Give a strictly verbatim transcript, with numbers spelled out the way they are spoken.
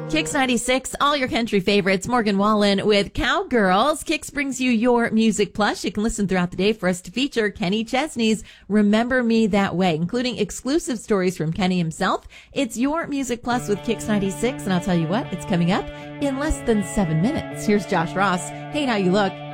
Kix ninety-six, all your country favorites. Morgan Wallen with Cowgirls. Kix brings you your Music Plus. You can listen throughout the day for us to feature Kenny Chesney's Remember Me That Way, including exclusive stories from Kenny himself. It's your Music Plus with Kix ninety-six, and I'll tell you what, it's coming up in less than seven minutes. Here's Josh Ross. Hey, how you look.